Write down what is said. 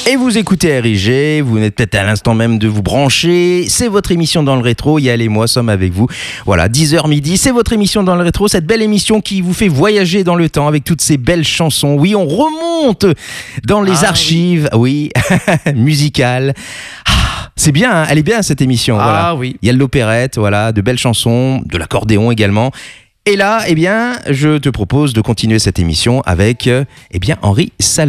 Et vous écoutez RIG, vous venez peut-être à l'instant même de vous brancher, c'est votre émission dans le rétro, Yael et moi sommes avec vous. Voilà, 10h midi, c'est votre émission dans le rétro, cette belle émission qui vous fait voyager dans le temps avec toutes ces belles chansons. Oui, on remonte dans les archives, oui, musicales. C'est bien, hein, elle est bien cette émission. Voilà. Oui. Il y a de l'opérette, voilà, de belles chansons, de l'accordéon également. Et là, eh bien, je te propose de continuer cette émission avec Henri Salvador.